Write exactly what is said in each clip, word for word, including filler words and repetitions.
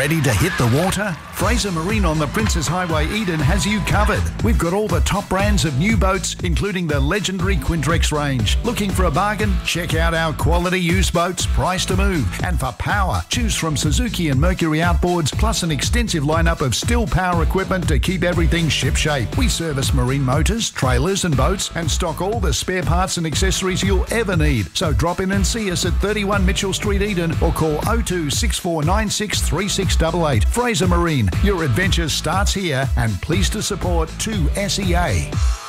Ready to hit the water? Fraser Marine on the Princes Highway Eden has you covered. We've got all the top brands of new boats, including the legendary Quintrex range. Looking for a bargain? Check out our quality used boats, priced to move. And for power, choose from Suzuki and Mercury outboards, plus an extensive lineup of still power equipment to keep everything shipshape. We service marine motors, trailers and boats, and stock all the spare parts and accessories you'll ever need. So drop in and see us at thirty-one Mitchell Street, Eden, or call oh two six four nine six three six eight eight. Fraser Marine, your adventure starts here, and pleased to support two S E A.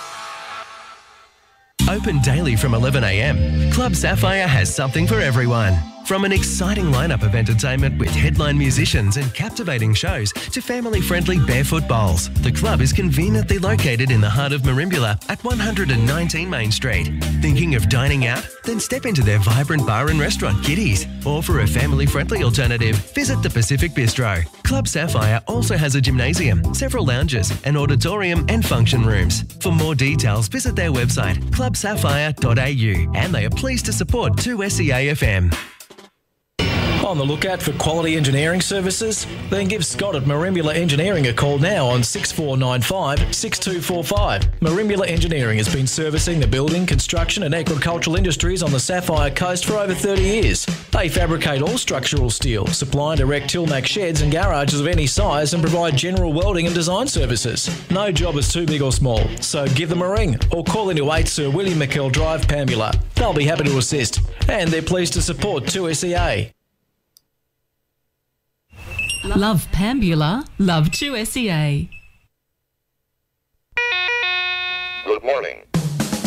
Open daily from eleven a m, Club Sapphire has something for everyone. From an exciting lineup of entertainment with headline musicians and captivating shows to family-friendly barefoot bowls, the club is conveniently located in the heart of Merimbula at one nineteen Main Street. Thinking of dining out? Then step into their vibrant bar and restaurant, Kitty's. Or for a family-friendly alternative, visit the Pacific Bistro. Club Sapphire also has a gymnasium, several lounges, an auditorium and function rooms. For more details, visit their website, club sapphire dot a u, and they are pleased to support two S E A F M. On the lookout for quality engineering services? Then give Scott at Merimbula Engineering a call now on six four nine five, six two four five. Merimbula Engineering has been servicing the building, construction and agricultural industries on the Sapphire Coast for over thirty years. They fabricate all structural steel, supply and erect Tilmac sheds and garages of any size, and provide general welding and design services. No job is too big or small, so give them a ring or call into eight Sir William McKell Drive, Pambula. They'll be happy to assist, and they're pleased to support two S E A. Love Pambula, love two S E A. Good morning.